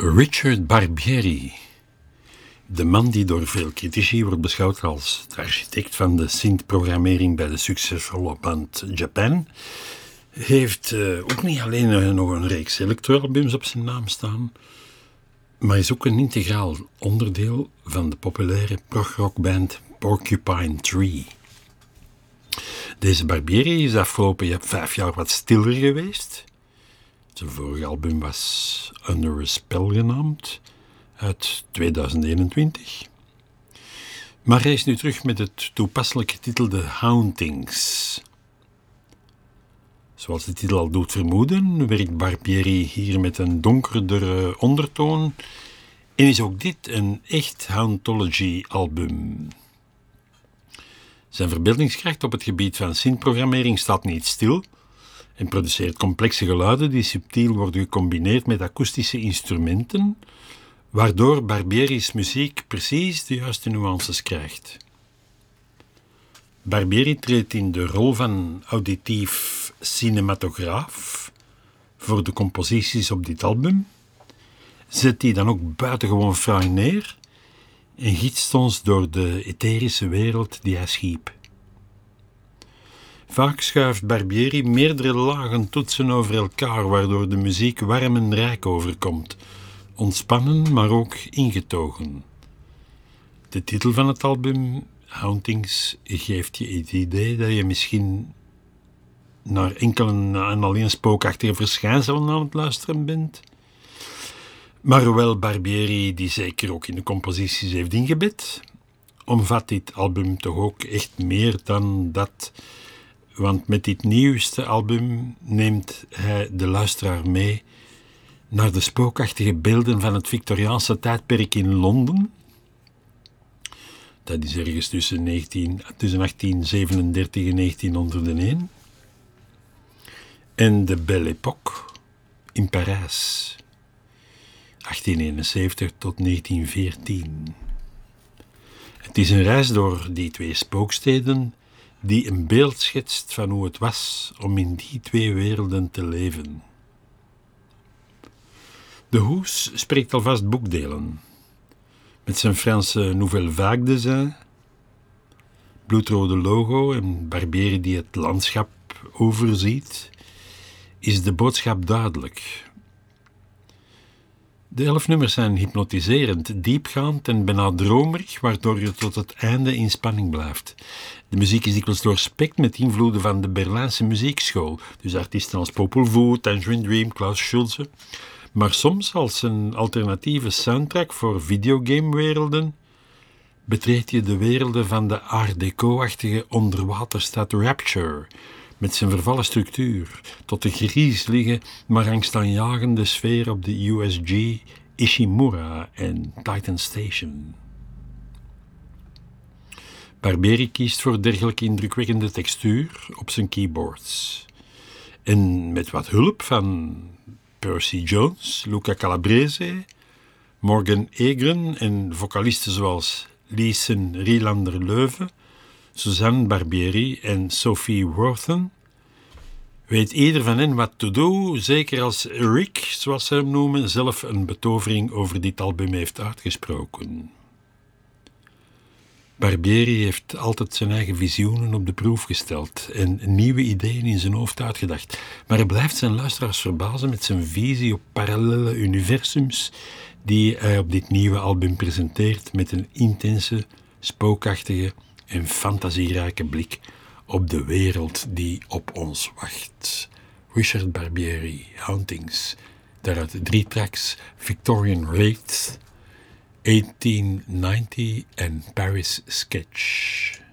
Richard Barbieri, de man die door veel critici wordt beschouwd als de architect van de synth-programmering bij de succesvolle band Japan, heeft ook niet alleen nog een reeks electroalbums op zijn naam staan, maar is ook een integraal onderdeel van de populaire progrockband Porcupine Tree. Deze Barbieri is de afgelopen 5 jaar wat stiller geweest. Zijn vorige album was Under a Spell genaamd, uit 2021. Maar hij is nu terug met het toepasselijk getitelde Hauntings. Zoals de titel al doet vermoeden, werkt Barbieri hier met een donkerdere ondertoon en is ook dit een echt Hauntology-album. Zijn verbeeldingskracht op het gebied van synthprogrammering staat niet stil en produceert complexe geluiden die subtiel worden gecombineerd met akoestische instrumenten, waardoor Barbieri's muziek precies de juiste nuances krijgt. Barbieri treedt in de rol van auditief cinematograaf voor de composities op dit album, zet die dan ook buitengewoon fraai neer en gidst ons door de etherische wereld die hij schiep. Vaak schuift Barbieri meerdere lagen toetsen over elkaar, waardoor de muziek warm en rijk overkomt, ontspannen, maar ook ingetogen. De titel van het album, Hauntings, geeft je het idee dat je misschien naar enkele en alleen spookachtige verschijnselen aan het luisteren bent. Maar hoewel Barbieri die zeker ook in de composities heeft ingebed, omvat dit album toch ook echt meer dan dat. Want met dit nieuwste album neemt hij de luisteraar mee naar de spookachtige beelden van het Victoriaanse tijdperk in Londen. Dat is ergens tussen 1837 en 1901. En de Belle Époque in Parijs, 1871 tot 1914. Het is een reis door die twee spooksteden die een beeld schetst van hoe het was om in die twee werelden te leven. De hoes spreekt alvast boekdelen. Met zijn Franse Nouvelle Vague design, bloedrode logo en Barbieri die het landschap overziet, is de boodschap duidelijk. De 11 nummers zijn hypnotiserend, diepgaand en bijna dromerig, waardoor je tot het einde in spanning blijft. De muziek is dikwijls doorspekt met invloeden van de Berlijnse muziekschool, dus artiesten als Popol Vuh, Tangerine Dream, Klaus Schulze, maar soms als een alternatieve soundtrack voor videogamewerelden betreed je de werelden van de Art Deco-achtige onderwaterstad Rapture, met zijn vervallen structuur, tot de griezelige, maar angstaanjagende sfeer op de USG Ishimura en Titan Station. Barbieri kiest voor dergelijke indrukwekkende textuur op zijn keyboards. En met wat hulp van Percy Jones, Luca Calabrese, Morgan Egren en vocalisten zoals Liesen Rielander-Leuven, Suzanne Barbieri en Sophie Worthen, weet ieder van hen wat te doen, zeker als Rick, zoals ze hem noemen, zelf een betovering over dit album heeft uitgesproken. Barbieri heeft altijd zijn eigen visioenen op de proef gesteld en nieuwe ideeën in zijn hoofd uitgedacht, maar hij blijft zijn luisteraars verbazen met zijn visie op parallele universums die hij op dit nieuwe album presenteert met een intense, spookachtige en fantasierijke blik op de wereld die op ons wacht. Richard Barbieri, Hauntings, daaruit 3 tracks, Victorian Wraiths, 1890 en Paris Sketch.